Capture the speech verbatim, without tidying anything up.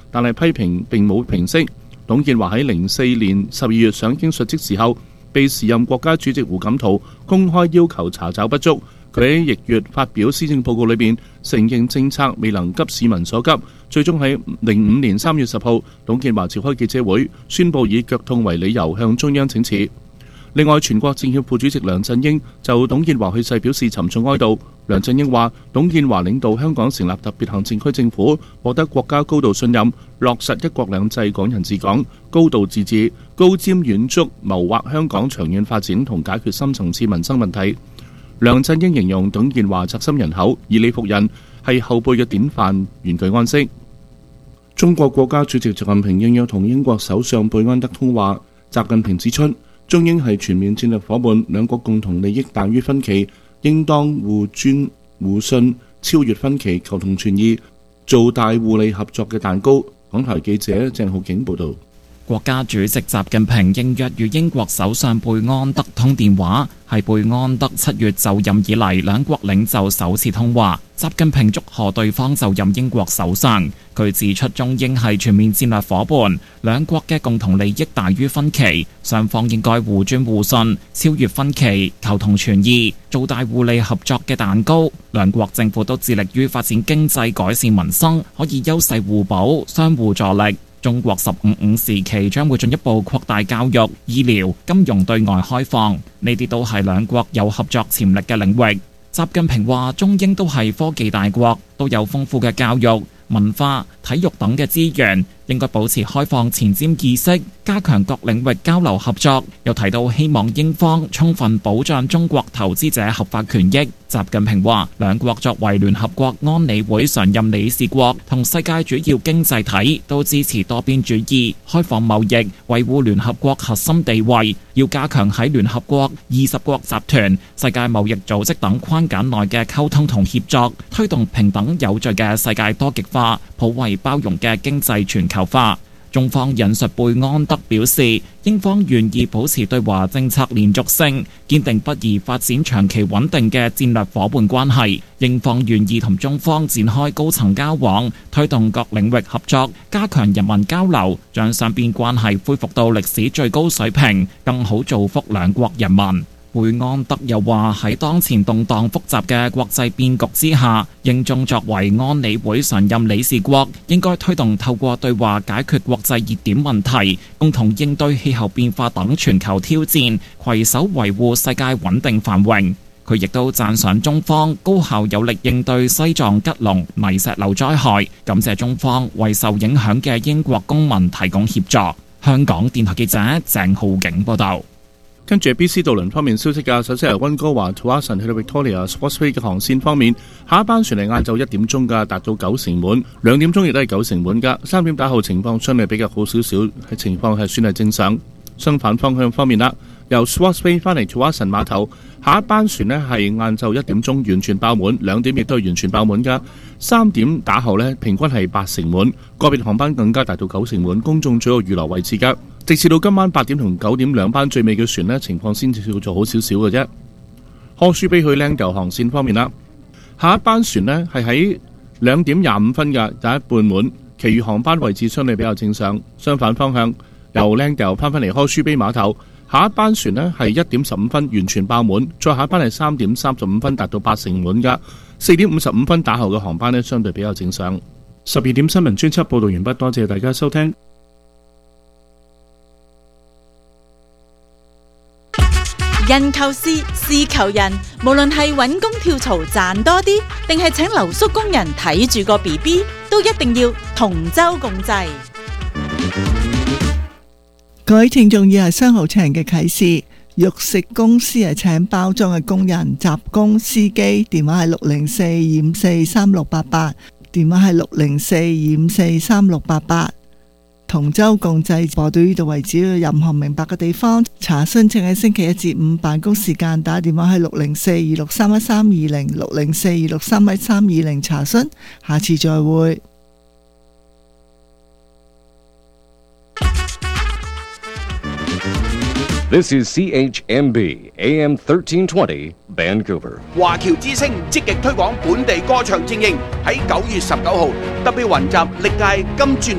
但係批評並冇平息。董建華喺零四年十二月上京述職時候，被時任國家主席胡錦濤公開要求查找不足。佢喺翌月發表施政報告裏邊承認政策未能急市民所急，最終喺零五年三月十號，董建華召開記者會，宣布以腳痛為理由向中央請辭。另外，全國政協副主席梁振英就董建華去世表示沉重哀悼。梁振英話：董建華領導香港成立特別行政區政府，獲得國家高度信任，落實一國兩制、港人治港、高度自治，高瞻遠矚，謀劃香港長遠發展同解決深層次民生問題。梁振英形容董建華宅心仁厚，以理服人，係後輩嘅典範，願佢安息。中國國家主席習近平應約同英國首相貝安德通話。習近平指出，中英係全面戰略夥伴，兩國共同利益大於分歧，應當互尊互信，超越分歧，求同存異，做大互利合作嘅蛋糕。港台記者鄭浩景報道。 國家主席習近平應約與英國首相貝安德通電話，係貝安德七月就任以嚟兩國領袖首次通話。習近平祝賀對方就任英國首相。佢指出，中英係全面戰略夥伴，兩國嘅共同利益大於分歧，雙方應該互尊互信，超越分歧，求同存異，做大互利合作嘅蛋糕。兩國政府都致力於發展經濟、改善民生，可以優勢互補，相互助力。中國十五五時期將會進一步擴大教育、醫療、金融對外開放，呢啲都係兩國有合作潛力嘅領域。習近平話：中英都係科技大國，都有豐富嘅教育、文化、體育等嘅資源，應該保持開放前瞻意識，加強各領域交流合作。又提到希望英方充分保障中國投資者合法權益。習近平話：兩國作為聯合國安理會常任理事國同世界主要經濟體，都支持多邊主義、開放貿易，維護聯合國核心地位。要加強喺聯合國、二十國集團、世界貿易組織等框架內嘅溝通同協作，推動平等有序嘅世界多極化、普惠包容嘅經濟全球化。中方引述貝安德表示，英方願意保持對華政策連續性，堅定不移發展長期穩定嘅戰略夥伴關係。英方願意同中方展開高層交往，推動各領域合作，加強人民交流，將雙邊關係恢復到歷史最高水平，更好造福兩國人民。貝安德又話：喺當前動盪複雜嘅國際變局之下，英中作為安理會常任理事國，應該推動透過對話解決國際熱點問題，共同應對氣候變化等全球挑戰，攜手維護世界穩定繁榮。佢亦都讚賞中方高效有力應對西藏吉隆泥石流災害，感謝中方為受影響嘅英國公民提供協助。香港電台記者鄭浩景報道。 跟住 B C 渡輪方面消息㗎，首先係溫哥華 Tsawwassen 去到 Victoria Sportsway 嘅航線方面，下一班船係晏晝一點鐘㗎，達到九成滿；兩點鐘亦都係九成滿㗎。三點打後情況相對比較好少少，係情況係算係正常。相反方向方面啦，由 Sportsway 翻嚟 Tsawwassen 碼頭，下一班船呢係晏晝一點鐘完全爆滿，兩點亦都係完全爆滿㗎。三點打後呢，平均係八成滿，個別航班更加達到九成滿，公眾最好預留位置㗎。直至到今晚八點同九點兩班最尾嘅船呢，情況先至叫做好少少嘅啫。柯舒比去 Langdale 航線方面啦，下一班船呢係喺兩點廿五分嘅，第一半滿，其餘航班位置相對比較正常。相反方向由 Langdale 翻返嚟柯舒比碼頭，下一班船呢係一點十五分完全爆滿，再下一班係三點三十五分達到八成滿㗎。四點五十五分打後嘅航班呢，相對比較正常。十二點新聞專輯報導完畢，多謝大家收聽。 人求事，事求人，無論係揾工跳槽賺多啲，定係請留宿工人睇住個 B B， 都一定要同舟共濟。 各位聽眾，以下商號請人嘅啟示：肉食公司係請包裝嘅工人、雜工、司機，電話係六零四二五四三六八八，電話係六零四二五四三六八八。同舟共濟播到呢度為止，有任何明白嘅地方查詢，請喺星期一至五辦公時間打電話係六零四二六三一三二零六零四二六三一三二零查詢。下次再會。 This is C H M B A M thirteen twenty Vancouver。 華僑之聲積極推廣本地歌唱精英，喺九月十九號特別雲集歷屆金鑽